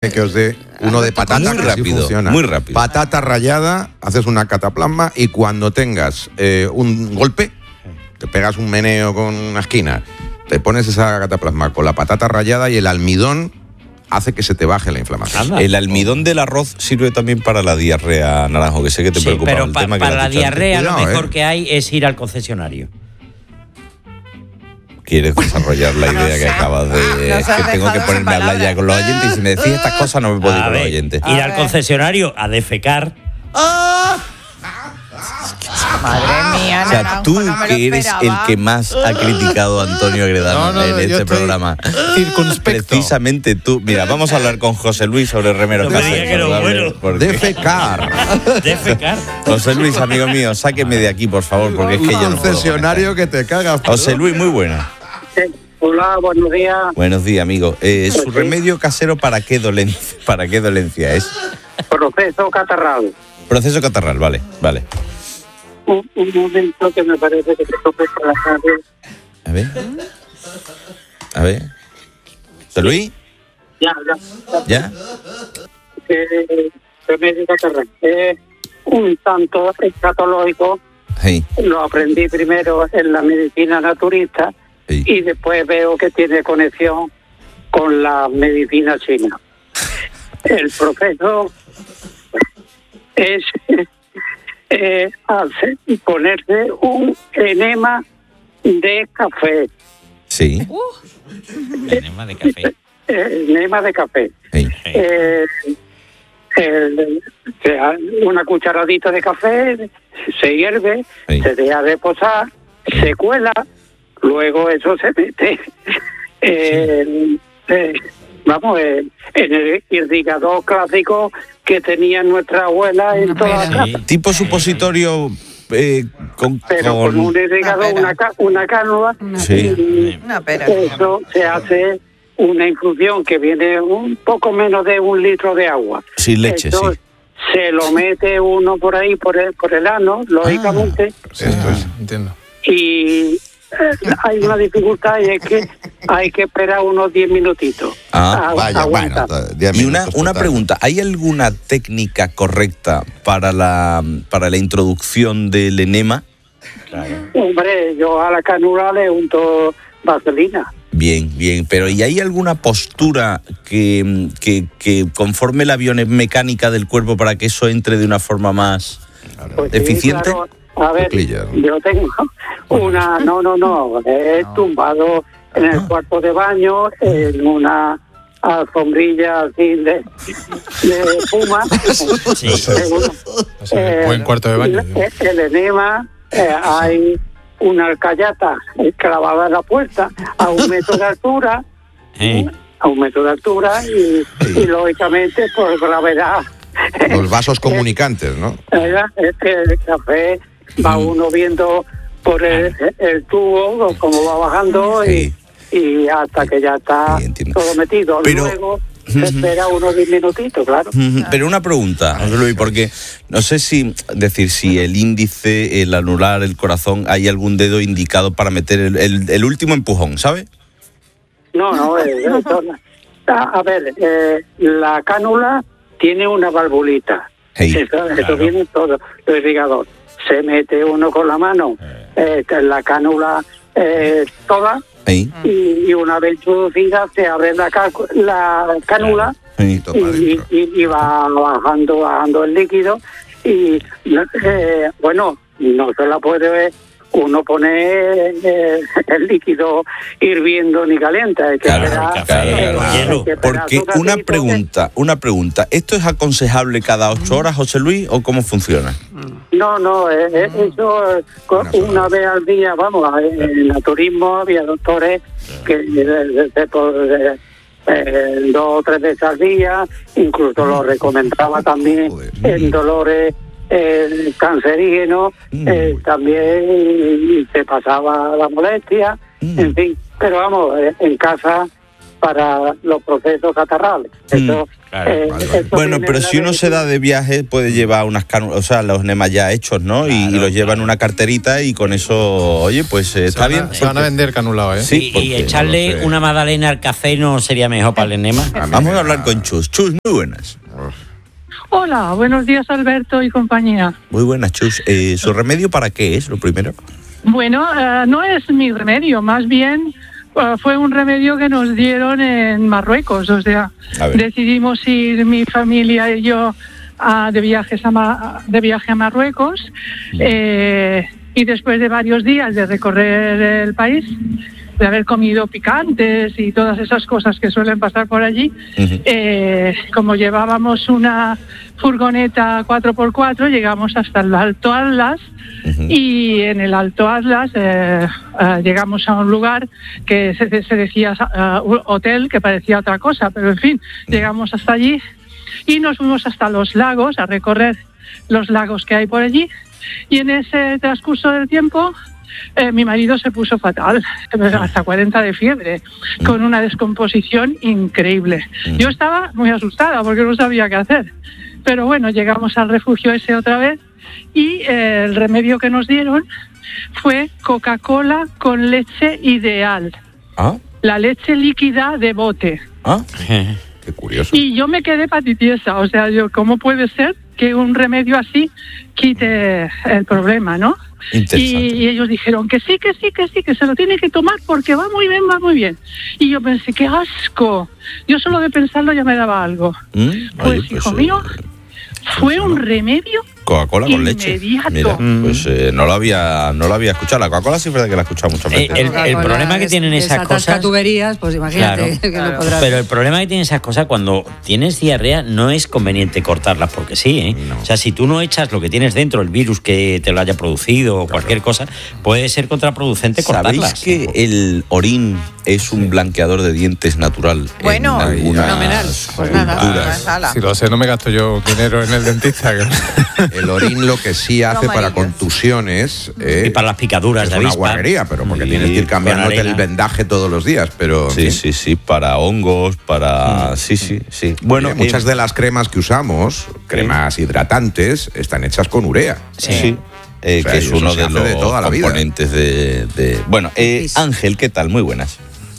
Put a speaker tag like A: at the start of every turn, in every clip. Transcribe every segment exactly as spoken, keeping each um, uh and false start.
A: que os dé uno de patata,
B: muy
A: que
B: rápido,
A: así funciona.
B: muy rápido.
A: Patata rallada, haces una cataplasma y cuando tengas eh, un golpe, te pegas un meneo con una esquina, te pones esa cataplasma con la patata rallada y el almidón hace que se te baje la inflamación.
B: Anda. El almidón del arroz sirve también para la diarrea, Naranjo, que sé que te
C: Sí,
B: preocupa
C: pero
B: el
C: pa-
B: tema.
C: para
B: que
C: la diarrea
A: Cuidado,
C: lo mejor
A: eh.
C: que hay es ir al concesionario.
B: ¿Quieres desarrollar la idea
D: No
B: que
D: sé.
B: acabas de...?
D: Nos
B: Es
D: has
B: que tengo
D: dejado
B: que ponerme
D: sin
B: a hablar ya
D: palabras.
B: con los oyentes y si me decís estas cosas no me puedo ir
C: A
B: con los
C: ver,
B: oyentes.
C: ir
D: A
C: al
D: ver.
C: concesionario a defecar.
D: Madre mía,
B: O sea,
D: Naranjo,
B: tú
D: no me lo
B: que eres el
D: esperaba.
B: que más ha criticado a Antonio Agredano
E: No, no,
B: en
E: yo
B: este
E: estoy
B: programa.
E: circunspecto.
B: Precisamente tú. Mira, vamos a hablar con José Luis sobre remeros.
C: No me
B: caseros,
C: diga que no,
B: ¿vale?
C: bueno.
B: Porque-
A: Defecar.
C: Defecar.
B: José Luis, amigo mío, sáqueme de aquí, por favor, porque es que
A: Un
B: yo no puedo
A: concesionario que te cagas.
B: con esto. José Luis, muy buena.
F: Hola, buenos días.
B: Buenos días, amigo. Eh, ¿Su remedio casero para qué dolencia, para qué dolencia es?
F: Proceso catarral.
B: Proceso catarral, vale, vale.
F: Un, un momento que me parece que te toque por la radio.
B: A ver. A ver. ¿José Luis?
F: Ya, ya.
B: ¿Ya?
F: Eh, remedio catarral. Es un tanto escatológico.
B: Sí.
F: Lo aprendí primero en la medicina naturista
B: Sí.
F: y después veo que tiene conexión con la medicina china. El proceso es eh, hacer, ponerse un enema de café.
B: Sí.
C: Enema de café.
F: Eh, enema de café.
B: Sí.
F: Eh, el- se ha- una cucharadita de café, se hierve,
B: Sí.
F: se deja reposar, se cuela, luego eso se mete en, eh, vamos, eh, en el irrigador clásico que tenía nuestra abuela en toda la
C: Sí.
F: casa.
B: Tipo supositorio eh, con,
F: Pero con un irrigador,
D: Una
F: una, ca- una cánula,
B: Sí.
F: y
D: Una pera.
F: eso se hace una infusión que viene un poco menos de un litro de agua.
B: Sin leche,
F: Eso
B: sí.
F: se lo mete uno por ahí, por el, por el ano, lógicamente,
E: Esto es, entiendo.
F: y eh, hay una dificultad y es que hay que esperar unos diez minutitos.
B: Ah,
F: A-
A: Vaya, bueno,
F: aguanta.
A: diez
B: Y una,
A: minutos
B: una
A: total.
B: pregunta, ¿hay alguna técnica correcta para la para la introducción del enema?
F: Hombre, yo a la cánula le unto vaselina.
B: Bien, bien, pero ¿y hay alguna postura que, que, que conforme la biomecánica del cuerpo para que eso entre de una forma más
F: Pues sí,
B: eficiente?
F: claro. A ver,
A: Cuclillas.
F: yo tengo una, no, no, no, he tumbado en el cuarto de baño, en una alfombrilla así de, de espuma.
C: Sí.
F: Eh, bueno,
E: O sea,
F: eh,
E: buen cuarto de baño.
F: el, el enema, eh, hay una alcayata clavada en la puerta a un metro de altura,
C: Sí.
F: a un metro de altura y, y lógicamente por gravedad.
A: Los vasos comunicantes, ¿no?
F: ¿verdad? Es que el café va uno viendo por el, el tubo como va bajando y, y hasta que ya está
B: Sí, entiendo.
F: todo metido.
B: Pero-
F: Luego se espera unos diez minutitos, claro.
B: Ujú, Pero una pregunta, José Luis, porque no sé si decir si el índice, el anular, el corazón, hay algún dedo indicado para meter el, el- el último empujón, ¿sabe?
F: No, no, eh, eso no. a, a ver, eh, la cánula tiene una valvulita.
B: Hey.
F: Eso, eso viene todo, lo irrigador. Se mete uno con la mano, eh, en la cánula eh, toda,
B: Ahí.
F: y, y una vez introducida se abre la, ca- la cánula
B: Ahí.
A: Todo para
F: y,
A: adentro.
F: y- y va bajando, bajando el líquido y eh, bueno, no se la puede uno poner eh, el líquido hirviendo ni caliente, hay que
B: Claro,
F: esperar,
B: claro,
F: eh,
B: claro.
F: hay
C: Hielo.
F: que esperar
B: Porque
F: su ratito,
B: una pregunta, una pregunta, ¿esto es aconsejable cada ocho horas, José Luis, o cómo funciona?
F: que- No, no, eh, eh, eso eh, co-
A: Una sola
F: una vez al día, vamos, en el turismo había doctores que eh, de- de- por, eh, eh, dos o tres veces al día, incluso lo recomendaba también
A: Joder.
F: en dolores eh, cancerígenos,
B: Mm.
F: eh, también y, y se pasaba la molestia,
B: Mm.
F: en fin, pero vamos, eh, en casa para los procesos catarrales. Eso,
C: claro,
F: eh,
A: vale, vale.
F: eso
B: Bueno,
F: viene
B: pero
F: en la
B: si uno se da
F: medicina.
B: de viaje, puede llevar unas cánulas, o sea, los enemas ya hechos, ¿no? Y- y,
C: Claro,
B: los lleva en una carterita y con eso, oye, pues eh,
E: Se
B: está
E: van,
B: bien.
E: a, se van a vender canulados, ¿eh?
B: Sí,
C: y,
B: porque
C: y
B: no
C: echarle
A: lo sé.
C: una magdalena al café no sería mejor para el enema.
A: A mí
B: Vamos
A: me
B: a hablar
A: da-
B: con Chus. Chus, muy buenas.
G: Hola, buenos días Alberto y compañía.
B: Muy buenas, Chus. Eh, ¿Su remedio para qué es, lo primero?
G: Bueno, eh, no es mi remedio, más bien eh, fue un remedio que nos dieron en Marruecos. O sea,
B: A ver.
G: decidimos ir mi familia y yo a- de, viajes a Ma- de viaje a Marruecos eh, y después de varios días de recorrer el país, de haber comido picantes y todas esas cosas que suelen pasar por allí,
B: Ujú.
G: eh, como llevábamos una furgoneta cuatro por cuatro, llegamos hasta el Alto Atlas.
B: Ujú.
G: Y en el Alto Atlas eh, eh, llegamos a un lugar que se, se decía eh, un hotel, que parecía otra cosa, pero en fin, llegamos hasta allí y nos fuimos hasta los lagos a recorrer los lagos que hay por allí. Y en ese transcurso del tiempo eh, mi marido se puso fatal, hasta cuarenta de fiebre, con una descomposición increíble. Yo estaba muy asustada porque no sabía qué hacer. Pero bueno, llegamos al refugio ese otra vez y eh, el remedio que nos dieron fue Coca-Cola con leche ideal,
B: ¿Ah?
G: la leche líquida de bote.
B: ¿Ah?
A: Qué curioso.
G: Y yo me quedé patitiesa, o sea, yo, ¿cómo puede ser que un remedio así quite el problema, no? Y,
B: Interesante.
G: y ellos dijeron que sí, que sí, que sí, que se lo tiene que tomar porque va muy bien, va muy bien. Y yo pensé, qué asco. Yo solo de pensarlo ya me daba algo.
B: ¿Mm?
G: Pues,
B: Oye,
G: hijo
B: eh,
G: mío, fue un remedio
B: Coca-Cola con leche.
G: inmediato.
B: Mira, pues eh, no lo había no lo había escuchado. La Coca-Cola sí es verdad que la he escuchado muchas
C: Eh,
B: veces.
C: el,
H: Coca-Cola
C: el problema que
H: es-
C: tienen esas
H: desatasca
C: cosas.
H: tuberías, pues imagínate
C: Claro.
H: que no podrás.
C: Pero el problema que tienen esas cosas, cuando tienes diarrea, no es conveniente cortarlas porque sí, ¿eh?
A: No.
C: O sea, si tú no echas lo que tienes dentro, el virus que te lo haya producido o cualquier cosa, puede ser contraproducente
B: ¿Sabéis
C: cortarlas.
B: que el orín es un blanqueador de dientes natural?
H: Bueno,
B: en algunas
H: fenomenal. Pues nada,
B: culturas?
H: pues ala.
E: Si lo sé, no me gasto yo dinero en el dentista. que-
A: El orín lo que sí hace para
H: amarillos.
A: contusiones eh,
C: Y para las picaduras
A: es
C: de
A: una
C: avispa.
A: guarrería, pero porque
B: Sí,
A: tienes que ir cambiándote
C: con
A: el
C: arena.
A: vendaje todos los días. Pero en
B: Sí,
A: fin.
B: sí, sí, para hongos, para... Sí, sí, sí. Bueno,
A: Oye, muchas
B: eh,
A: de las cremas que usamos, cremas hidratantes, están hechas con urea.
B: Sí, sí. Eh,
A: O sea,
B: que es
A: eso
B: uno
A: se
B: de
A: hace
B: los
A: de toda la vida.
B: componentes de, de- Bueno, eh,
H: Pis.
B: Ángel, ¿qué tal? Muy buenas.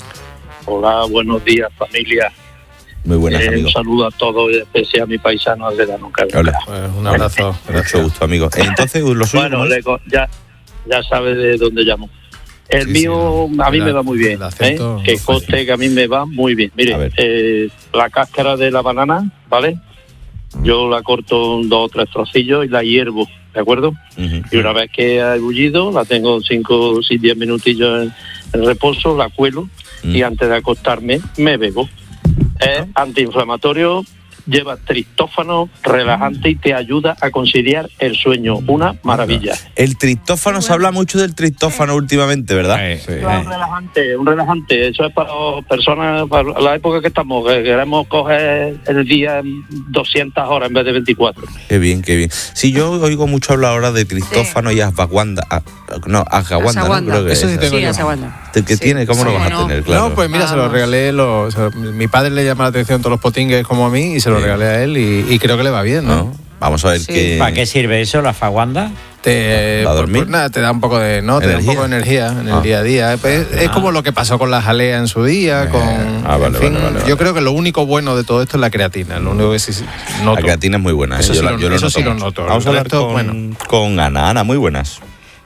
I: Hola, buenos días, familia.
B: Muy buenas,
I: Eh, un
B: amigo.
I: saludo a todos, y en especial a mi paisano Alderano Carlos.
B: Hola.
E: Pues un abrazo.
B: Mucho
E: Gracias.
B: gusto, amigo. Eh, Entonces, lo suyo...
I: Bueno,
B: ¿cómo es?
I: le co- ya, ya sabe de dónde llamo. El
E: Sí,
I: mío,
E: sí,
I: a mí
E: el-
I: me va muy bien.
E: el acento
I: ¿eh? Que
E: no
I: conste que a mí me va muy bien.
B: A
I: Mire,
B: ver.
I: eh, la cáscara de la banana, ¿vale? Yo la corto en dos o tres trocillos y la hiervo, ¿de acuerdo?
B: Ujú.
I: Y una vez que ha ebullido, la tengo cinco o diez minutillos en, en reposo, la cuelo
B: Mm.
I: y antes de acostarme me bebo. Es antiinflamatorio, lleva triptófano, relajante y te ayuda a conciliar el sueño. Una maravilla.
B: El triptófano, se habla mucho del triptófano últimamente, ¿verdad?
C: Eh,
A: Sí.
C: eh.
I: Un relajante, un relajante. Eso es para personas, para la época que estamos, que queremos coger el día en doscientas horas en vez de veinticuatro.
B: Qué bien, qué bien. Sí, yo oigo mucho hablar ahora de triptófano y ashwagandha. ah, No, ashwagandha, ¿no?
H: Ashwagandha.
B: Creo que
E: Eso
B: es.
E: sí tengo
H: Sí,
E: yo.
H: esa banda.
B: ¿El que
H: Sí.
B: tiene? ¿Cómo lo
H: Sí,
B: vas a
H: no.
B: tener? Claro.
E: No, pues mira, se lo
H: Vamos.
E: regalé. Lo, o sea, mi padre le llama la atención todos los potingues como a mí y se lo
B: Sí.
E: regalé a él y, y creo que le va bien, ¿no?
B: ¿No? Vamos a ver
H: Sí.
B: qué...
C: ¿Para qué sirve eso, la faguanda?
E: Te,
B: ¿Va a
E: pues,
B: dormir?
E: pues nada, te da un poco de, no, te da un
B: ¿Energía?
E: poco de energía en el
B: Ah.
E: día a día. Pues, es como lo que pasó con la jalea en su día, con,
B: Ah, vale,
E: en fin,
B: vale, vale,
E: yo
B: vale.
E: creo que lo único bueno de todo esto es la creatina, lo único que sí sí noto.
B: La creatina es muy buena.
E: Eso
B: eh,
E: sí
B: la-
E: lo-
B: lo
E: eso
B: noto
E: sí lo
B: mucho.
E: noto.
B: Vamos a
E: El
B: hablar
E: resto,
B: con,
E: bueno.
B: con Ana. Ana, muy buenas.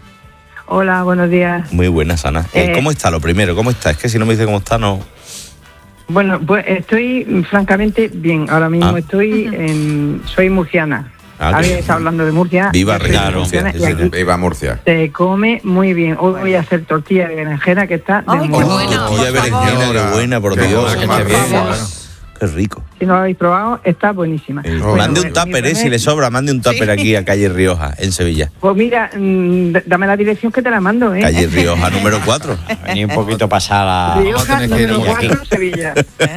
J: Hola, buenos días.
B: Muy buenas, Ana. Eh,
J: Eh,
B: ¿Cómo está lo primero? ¿Cómo está? Es que si no me dice cómo está, no...
J: Bueno, pues estoy mm, francamente bien. Ahora mismo
B: Ah.
J: estoy en... Soy murciana.
B: Ah, qué
J: Alguien
B: bien.
J: está hablando de Murcia.
B: Viva
J: Yo soy
B: Reina
C: Claro.
B: Murcia,
J: murciana
B: sí,
J: y
B: sí,
J: aquí
B: sí.
A: Viva Murcia.
J: se come muy bien. Hoy voy a hacer tortilla de berenjena que está de
H: Ay, qué
J: moda.
H: buena.
B: Tortilla de
H: por favor.
B: berenjena, qué buena, por
A: Qué
B: Dios.
A: buena,
B: Qué
A: qué
B: bien,
A: bien,
B: claro. Qué rico.
J: Si no lo habéis probado, está buenísima.
B: Eh,
J: Bueno,
B: mande un
J: mi
B: tupper, eh, si
J: remedio-
B: le sobra, mande un tupper aquí a calle Rioja, en Sevilla.
J: Pues mira, mm, d- dame la dirección que te la mando, ¿eh?
B: Calle Rioja número cuatro.
C: Venía un poquito pasada.
J: Rioja,
E: Vamos a tener que ir
J: número
E: allí.
J: cuatro, Sevilla.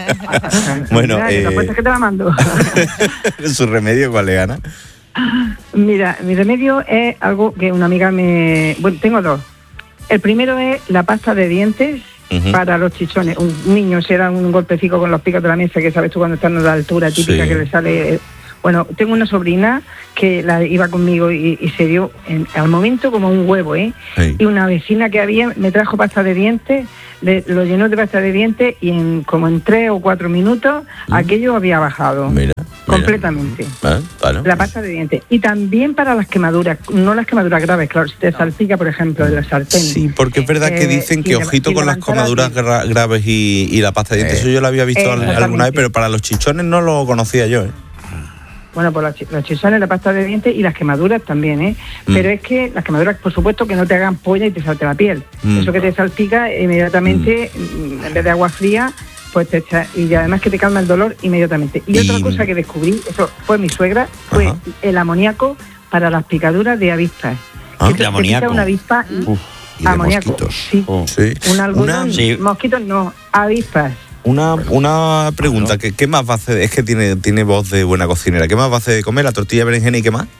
B: Bueno,
J: Mira, que
B: eh,
J: te apuesto que te la mando.
B: ¿Su remedio cuál es, Ana?
J: Mira, mi remedio es algo que una amiga me... Bueno, tengo dos. El primero es la pasta de dientes uh-huh. para los chichones. Un niño se da un golpecito con los picos de la mesa, que sabes tú cuando están a la altura típica sí. que le sale... Bueno, tengo una sobrina que la iba conmigo y, y se dio en, al momento como un huevo, ¿eh? Sí. Y una vecina que había me trajo pasta de dientes, le, lo llenó de pasta de dientes y en como en tres o cuatro minutos mm. aquello había bajado. Mira, completamente. Mira. Ah, claro. La pasta de dientes. Y también para las quemaduras, no las quemaduras graves, claro, si te salpica, por ejemplo, de la sartén.
B: Sí, porque es verdad eh, que dicen que ojito con las quemaduras gra- graves y, y la pasta de dientes, eh, eso yo lo había visto eh, alguna vez, pero para los chichones no lo conocía yo, ¿eh?
J: Bueno, pues los chichones, la pasta de dientes y las quemaduras también, ¿eh? Mm. Pero es que las quemaduras, por supuesto, que no te hagan polla y te salte la piel. Mm. Eso que te salpica inmediatamente, mm. en vez de agua fría, pues te echa, y además que te calma el dolor inmediatamente. Y, y otra cosa que descubrí, eso fue mi suegra, fue Ajá. el amoníaco para las picaduras de avispas.
C: Ah, ¿el amoníaco?
J: Una avispa y,
A: Uf, y de
J: amoníaco,
A: mosquitos.
J: Sí.
A: Oh. sí.
J: Un algodón,
B: Una,
J: sí. mosquitos no, avispas.
B: Una, una pregunta, ¿qué, ¿qué más va a hacer? Es que tiene, tiene voz de buena cocinera. ¿Qué más va a hacer de comer? ¿La tortilla de berenjena y qué más?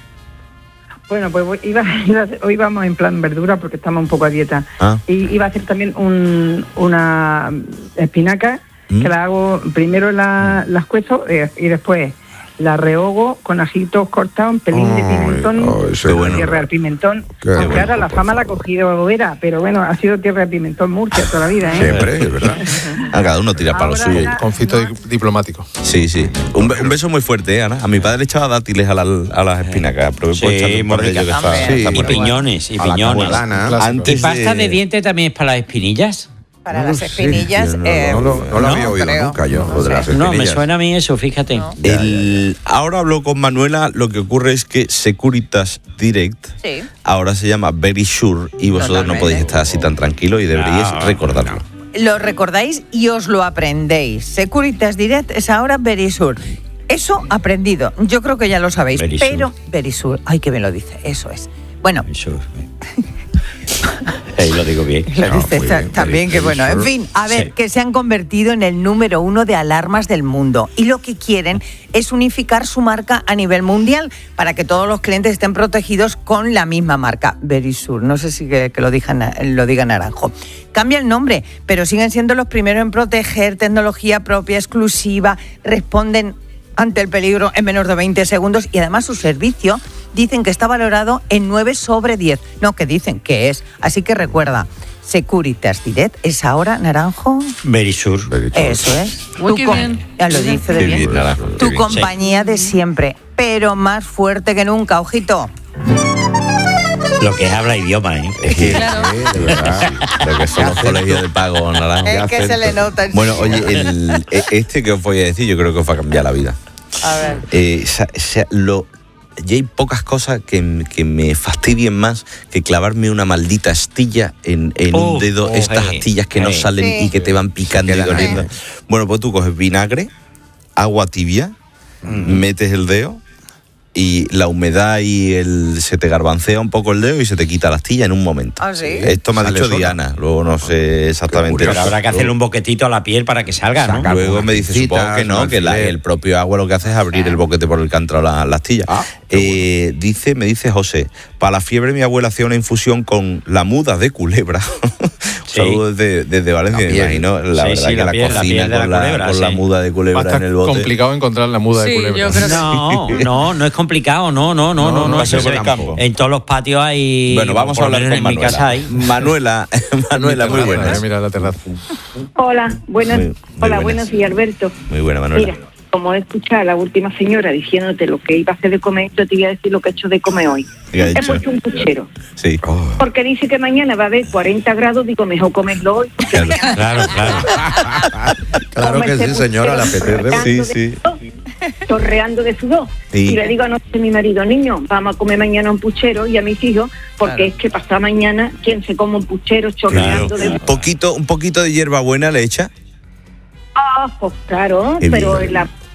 J: Bueno, pues iba, iba, hoy vamos en plan verdura porque estamos un poco a dieta. Ah. Y iba a hacer también un, una espinaca, ¿Mm? que la hago, primero la, las cuezo eh, y después la rehogo con ajitos cortados, un pelín oh, de pimentón, oh, bueno. tierra del pimentón. Qué aunque bueno, ahora la fama la ha cogido Vera, pero bueno, ha sido tierra de pimentón Murcia toda la vida, ¿eh?
A: Siempre, es verdad.
B: A cada uno tira para lo suyo.
E: La... Conflicto no. diplomático.
B: Sí, sí. Un, un beso muy fuerte, ¿eh, Ana? A mi padre le echaba dátiles a, la, a las espinacas. Pero
C: sí, muy rica también. Sí, y piñones, y piñones.
B: Antes
C: ¿Y pasta de dientes también es para las espinillas?
H: Para no las espinillas.
A: Sí, no,
H: eh,
A: no, no, no, no lo había
H: no,
A: oído
H: creo.
A: nunca yo.
H: No,
A: de las
C: no, me suena a mí eso, fíjate. No.
B: El, ahora hablo con Manuela, lo que ocurre es que Securitas Direct
H: sí.
B: ahora se llama Verisure y vosotros Totalmente. no podéis estar así tan tranquilos y deberíais no, recordarlo.
H: No. Lo recordáis y os lo aprendéis. Securitas Direct es ahora Verisure. Eso aprendido. Yo creo que ya lo sabéis. Verisure. Pero Verisure, ay, que me lo dice. Eso es. Bueno. Verisure.
C: Ahí lo digo bien.
H: Lo no, dice bien, también que bueno. En fin, a ver, sí. que se han convertido en el número uno de alarmas del mundo y lo que quieren es unificar su marca a nivel mundial para que todos los clientes estén protegidos con la misma marca, Verisure. No sé si que, que lo, digan, lo diga Naranjo. Cambia el nombre, pero siguen siendo los primeros en proteger, tecnología propia, exclusiva, responden ante el peligro en menos de veinte segundos y además su servicio dicen que está valorado en nueve sobre diez. No, que dicen que es. Así que recuerda, Securitas Direct es ahora, Naranjo.
C: Verisure.
H: Eso es.
K: Uy, qué bien.
H: Ya lo dice de bien. bien Naranjo, tu bien. compañía sí. de siempre, pero más fuerte que nunca, ojito.
C: Lo que es habla idioma, ¿eh?
B: Es que, claro. sí, de verdad. Lo que son los colegios de pago, Naranjo.
H: Es que se le nota. En
B: bueno, oye, el, este que os voy a decir, yo creo que os va a cambiar la vida.
H: A ver.
B: Eh, o sea, o sea, lo... Y hay pocas cosas que, que me fastidien más que clavarme una maldita astilla en, en oh, un dedo, oh, estas hey, astillas que hey, no salen sí. y que te van picando y doliendo. Hey. Bueno, pues tú coges vinagre, agua tibia, mm. metes el dedo y la humedad y el se te garbancea un poco el dedo y se te quita la astilla en un momento.
H: ¿Ah, sí?
B: Esto me ha dicho sola. Diana, luego no sé exactamente.
C: Pero habrá que hacerle un boquetito a la piel para que salga, ¿no?
B: Luego me dice, supongo que no, que la, el propio agua lo que hace es abrir el boquete por el que ha entrado la, la astilla. Ah, eh, bueno. Dice, me dice José, para la fiebre mi abuela hacía una infusión con la muda de culebra. Sí. Saludos desde, desde Valencia, me imagino. La sí, verdad sí, que la, la piel, cocina la con, la, culebra, con sí. la muda de culebra en el bote.
E: Es complicado encontrar la muda
H: sí,
E: de culebra.
H: Yo creo que
C: no, no, no es complicado, no, no, no, no, no, no,
B: no, no campo.
C: En todos los patios hay.
B: Bueno, vamos a hablar con
C: en
B: Manuela.
C: Mi casa hay.
B: Manuela, Manuela, muy buenas.
E: Mira la terraza.
J: Hola, buenas,
B: muy, muy
J: hola,
B: buenas.
J: buenos días, Alberto.
B: Muy buena, Manuela.
J: Mira, como he escuchado a la última señora diciéndote lo que iba a hacer de comer, yo te voy a decir lo que he hecho de comer hoy. He puesto un puchero.
B: Sí.
J: Oh. Porque dice que mañana va a haber cuarenta grados, digo, mejor comerlo hoy.
C: Claro, claro, claro.
A: Claro que sí, señora, la apetece.
B: Sí, sí.
J: Torreando de sudor. Sí. Y le digo anoche a mi marido, niño, vamos a comer mañana un puchero y a mis hijos, porque claro. es que pasado mañana, ¿quién se come un puchero chorreando
B: claro.
J: de...
B: Poquito, un poquito de hierbabuena le echa.
J: Ah, pues claro,
B: Qué
J: pero
B: bien.
J: la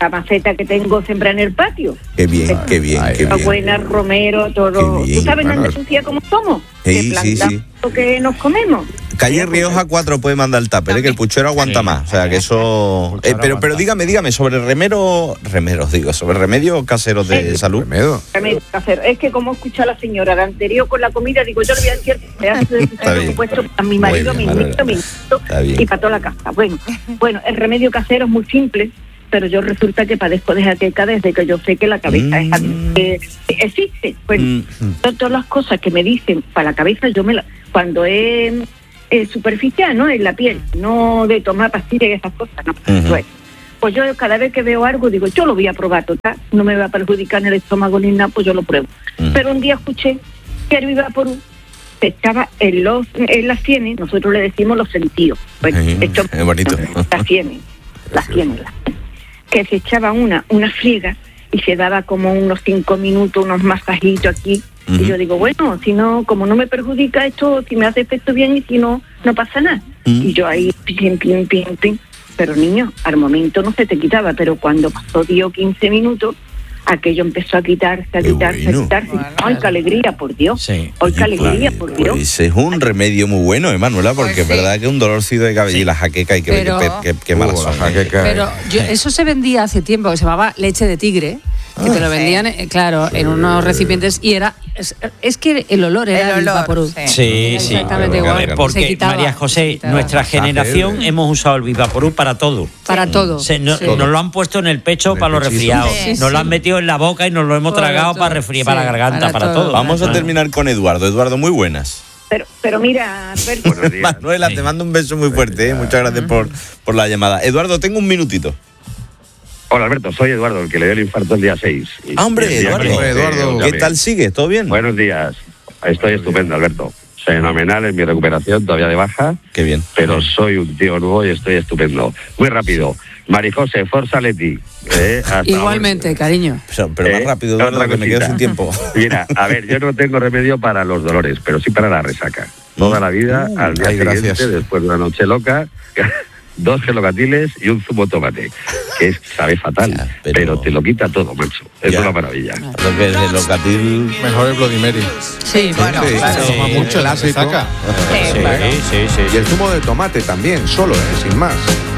J: la maceta que tengo sembrada en el patio.
B: Qué bien, qué bien, qué bien.
J: Buena, romero, todo. ¿Tú sabes en Andalucía cómo somos?
B: Sí, sí, sí.
J: Lo que nos comemos.
B: Calle Rioja cuatro puede mandar el tupper, ¿eh? Que el puchero aguanta más. O sea, que eso... Eh, pero, pero dígame, dígame, sobre remero... Remeros, digo, sobre remedios caseros de salud.
J: Remedio casero. Es que como escucha a la señora la anterior con la comida, digo, yo le voy a decir que hace de presupuesto a mi marido, mi nieto, mi nieto y para toda la casa. Bueno, bueno, el remedio casero es muy simple, pero yo resulta que padezco de jaqueca desde que yo sé que la cabeza mm. es, eh, existe. Bueno, mm. todas las cosas que me dicen para la cabeza, yo me la... Cuando es... Eh, superficial, ¿no? En la piel, no de tomar pastillas y esas cosas, no. Uh-huh. Pues, pues yo cada vez que veo algo digo, yo lo voy a probar, total, no me va a perjudicar en el estómago ni nada, pues yo lo pruebo. Uh-huh. Pero un día escuché que el Vivaporub se echaba en, los, en las sienes, nosotros le decimos los sentidos, bueno, uh-huh. esto, es bonito. Las sienes, las sienes, que se echaba una, una friega y se daba como unos cinco minutos, unos masajitos aquí. Uh-huh. Y yo digo, bueno, si no, como no me perjudica esto, si me hace efecto bien y si no, no pasa nada. Uh-huh. Y yo ahí, pim, pim, pim, pim. Pero niño, al momento no se te quitaba, pero cuando pasó diez o quince minutos, aquello empezó a quitarse, a quitarse, bueno. a quitarse. Bueno, ¡ay, qué alegría, por Dios! Sí. ¡Ay, qué alegría, pues, por Dios!
B: Pues es un remedio muy bueno, ¿eh, Manuela? Porque es pues sí. verdad que un dolorcito de cabello sí. y la jaqueca hay que
K: pero,
B: ver qué, qué, qué malas uh, son.
K: Pero yo, eso se vendía hace tiempo, que se llamaba leche de tigre, que ah, te lo vendían, sí. claro, sí. en unos recipientes y era... Es, es que el olor era el Vivaporub.
C: Sí, sí.
K: Exactamente
C: sí.
K: igual.
C: Porque, quitaba, María José, nuestra generación hemos usado el Vivaporub para todo.
K: Para sí. todo.
C: Se, no,
K: sí.
C: Nos lo han puesto en el pecho para los resfriados. Sí, nos sí. lo han metido en la boca y nos lo hemos tragado para resfriar, sí. para la garganta, para, para todo. todo.
B: Vamos a terminar con Eduardo. Eduardo, muy buenas.
J: Pero, pero mira,
B: Manuela, sí. te mando un beso muy fuerte. ¿eh? Muchas gracias por, por la llamada. Eduardo, tengo un minutito.
L: Hola Alberto, soy Eduardo, el que le dio el infarto el día seis.
B: Ah, hombre, Eduardo, que, Eduardo. ¿Qué tal sigue? ¿Todo bien?
L: Buenos días, estoy estupendo, Alberto. Fenomenal en mi recuperación, todavía de baja.
B: Qué bien.
L: Pero bien. Soy un tío nuevo y estoy estupendo. Muy rápido. Marijose, Forza Leti. Eh,
K: Igualmente, ahora. Cariño.
B: Pero, pero más eh, rápido, Eduardo, que me quedo sin tiempo.
L: Mira, a ver, yo no tengo remedio para los dolores, pero sí para la resaca. Toda la vida, uh, al día ay, siguiente, gracias. Después de una noche loca... dos gelocatiles y un zumo de tomate, que es, sabe fatal, ya, pero... pero te lo quita todo, macho. Es ya. una maravilla.
B: Lo que es el gelocatil...
E: Mejor el Bloody Mary.
K: Sí, bueno,
A: sí,
K: claro.
A: Se toma mucho, la saca.
K: Sí,
A: sí,
K: claro.
A: sí, sí, sí. Y el zumo de tomate también, solo, ¿eh? sin más.